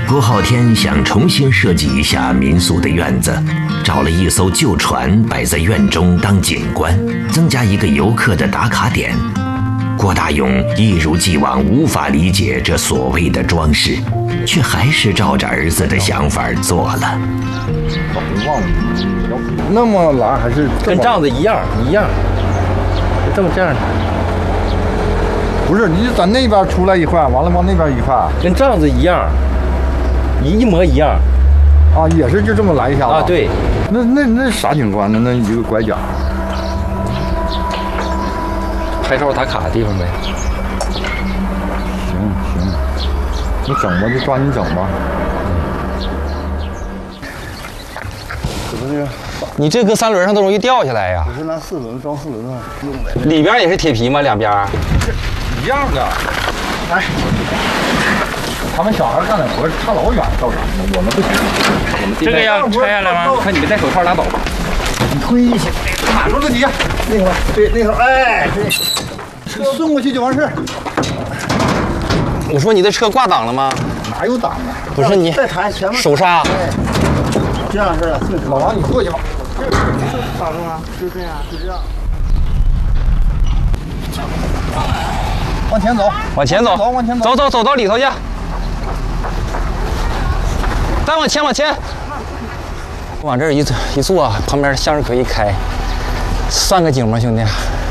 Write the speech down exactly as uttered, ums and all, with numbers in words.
郭浩天想重新设计一下民宿的院子，找了一艘旧船摆在院中当景观，增加一个游客的打卡点。郭大勇一如既往无法理解这所谓的装饰，却还是照着儿子的想法做了。 忘了，那么拉还是跟帐子一样一样，就这么这样的。 不是，你就在那边出来一块，完了往那边一块， 跟帐子一样，一模一样。 啊，也是就这么来一下子啊？对。 那那那啥景观呢？那一个拐角。 拍照打卡的地方呗。 行行，你整吧，就抓紧整吧。 怎么这个？ 你这搁三轮上都容易掉下来呀。 我是拿四轮装四轮啊，用的。 里边也是铁皮吗？两边？ 一样的。哎，他们小孩干的活差老远，到咱们我们不行。 我们这个要拆下来吗？看你们戴手套拉倒吧。 你推一下，马上自己。那头，对，那头，哎，对，顺过去就完事。 我说你的车挂档了吗？ 哪有档啊？ 不是你再抬前面手刹。 哎，这样式的。 老王，你过去吧。 这是咋弄啊？就这样，就这样。 往前走， 往前走， 往前走， 走走走到里头去。再往前，往前。往这儿一一坐，旁边向日葵一开，算个景吗，兄弟？